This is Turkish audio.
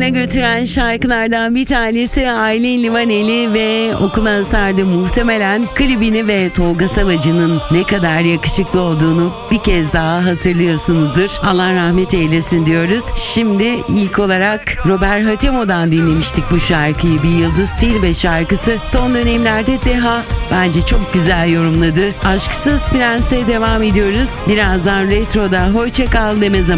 Uzaklara götüren şarkılardan bir tanesi Aylin Livaneli ve Okula Sardı. Muhtemelen klibini ve Tolga Savacı'nın ne kadar yakışıklı olduğunu bir kez daha hatırlıyorsunuzdur. Allah rahmet eylesin diyoruz. Şimdi ilk olarak Robert Hatemo'dan dinlemiştik bu şarkıyı. Bir Yıldız Tilbe şarkısı. Son dönemlerde Deha bence çok güzel yorumladı. Aşksız Prens'e devam ediyoruz. Birazdan Retro'da hoşça kal deme zamanı.